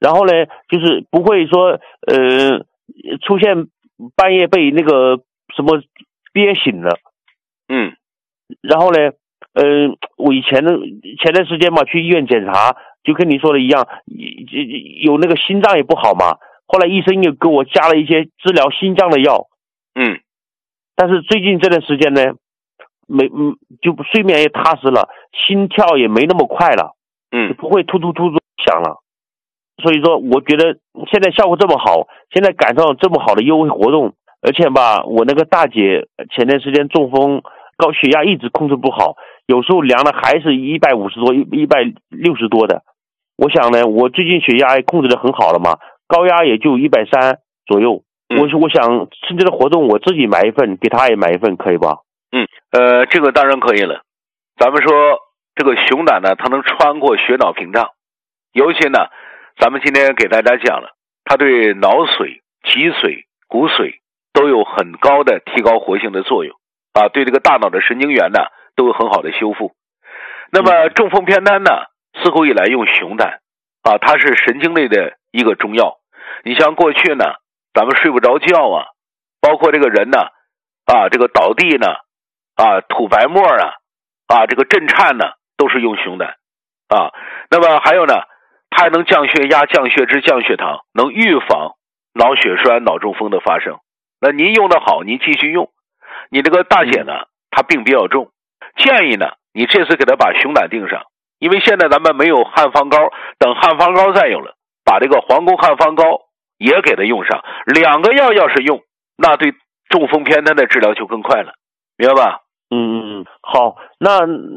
然后呢，就是不会说出现半夜被那个什么憋醒了。然后呢，我前段时间嘛去医院检查，就跟你说的一样，有那个心脏也不好嘛。后来医生又给我加了一些治疗心脏的药。但是最近这段时间呢，就睡眠也踏实了，心跳也没那么快了，不会突响了。所以说我觉得现在效果这么好，现在赶上这么好的优惠活动，而且吧，我那个大姐前段时间中风，高血压一直控制不好，有时候量的还是150多160多的。我想呢，我最近血压也控制得很好了嘛，高压也就130左右。我想趁这个活动我自己买一份，给她也买一份，可以吧？ 这个当然可以了。咱们说这个熊胆呢，它能穿过血脑屏障，尤其呢咱们今天给大家讲了，它对脑髓、脊髓、骨髓都有很高的提高活性的作用啊，对这个大脑的神经元呢都有很好的修复。那么中风偏瘫呢，自古以来用熊胆啊，它是神经类的一个中药。你像过去呢，咱们睡不着觉啊，包括这个人呢这个倒地呢吐白沫这个震颤呢，都是用熊胆那么还有呢，它还能降血压、降血脂、降血糖，能预防脑血栓、脑中风的发生。那您用得好，您继续用。你这个大姐呢，她病比较重，建议呢你这次给她把熊胆定上，因为现在咱们没有汉方膏，等汉方膏再有了，把这个皇宫汉方膏也给她用上。两个药要是用，那对中风偏瘫的治疗就更快了，明白吧？ 好，那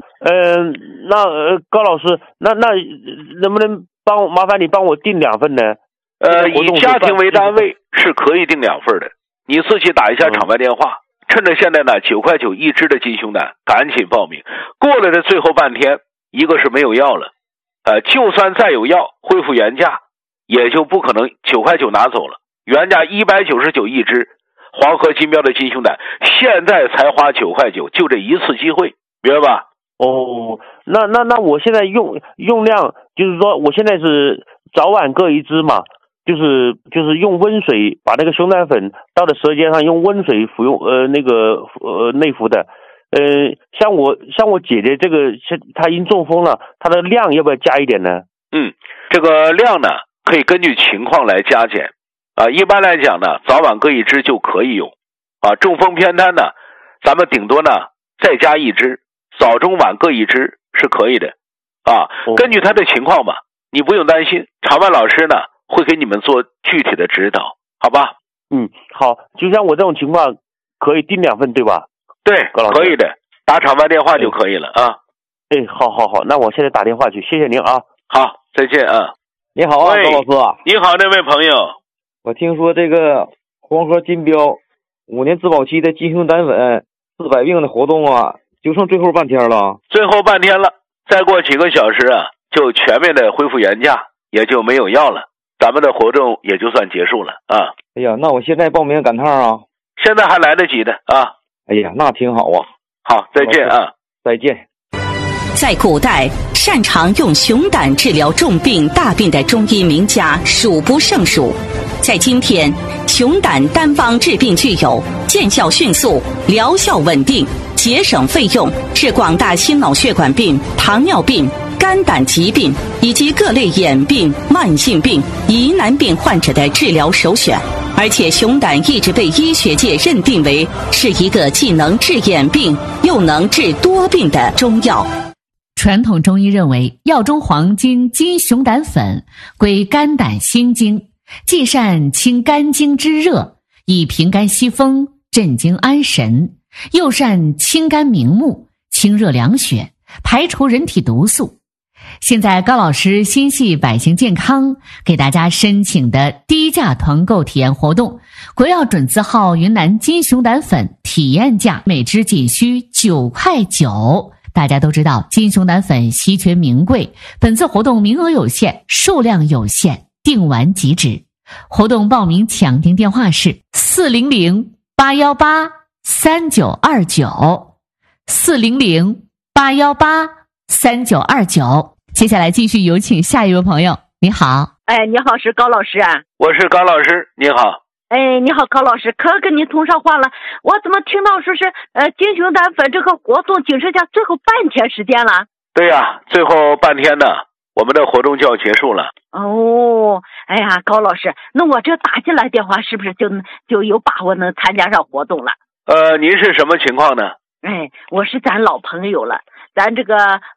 高老师，那能不能麻烦你帮我订2份呢？ 以家庭为单位是可以订2份的，你自己打一下场外电话，趁着现在呢9块9一支的金熊胆，赶紧报名。过了的最后半天，一个是没有药了，就算再有药恢复原价，也就不可能9块9拿走了，原价199一支。黄河金标的金熊胆现在才花9块9，就这一次机会，明白吧？ 那我现在用量，就是说我现在是早晚各一支嘛，就是用温水把那个熊胆粉倒在舌尖上，用温水服用，内服的。像我姐姐这个她因中风了，她的量要不要加一点呢？ 这个量呢可以根据情况来加减一般来讲呢，早晚各一支就可以用中风偏瘫呢，咱们顶多呢再加一支，早中晚各一支是可以的根据他的情况吧，你不用担心，场外老师呢会给你们做具体的指导，好吧？ 好，就像我这种情况可以订2份对吧？ 对，可以的，打场外电话就可以了好，那我现在打电话去，谢谢您啊。 好，再见你好高老师。 你好，那位朋友。 我听说这个黄河金标5年质保期的金熊胆粉治百病的活动就剩最后半天了。 最后半天了，再过几个小时就全面的恢复原价，也就没有药了，咱们的活动也就算结束了哎呀，那我现在报名赶趟现在还来得及的哎呀，那挺好好，再见再见。 在古代，擅长用熊胆治疗重病大病的中医名家数不胜数。在今天，熊胆单方治病具有见效迅速、疗效稳定、节省费用，是广大心脑血管病、糖尿病、肝胆疾病以及各类眼病、慢性病、疑难病患者的治疗首选。而且熊胆一直被医学界认定为是一个既能治眼病又能治多病的中药。 传统中医认为，药中黄金金熊胆粉归肝胆心经，既善清肝经之热，以平肝息风、镇惊安神，又善清肝明目、清热凉血，排除人体毒素。现在高老师心系百姓健康，给大家申请的低价团购体验活动，国药准字号云南金熊胆粉体验价每支仅需9块9。大家都知道金熊胆粉稀缺名贵，本次活动名额有限，数量有限，订完即止。活动报名抢订电话是400-818-3929 400-818-3929。接下来继续有请下一位朋友。你好。 哎，你好，是高老师啊？ 我是高老师，你好。 哎，你好，高老师，可跟你通上话了。我怎么听到说是金熊胆粉这个活动仅剩下最后半天时间了？ 对呀，最后半天呢，我们的活动就要结束了。 哦，哎呀，高老师，那我这打进来电话是不是就有把握能参加上活动了？ 您是什么情况呢？ 哎，我是咱老朋友了，咱这个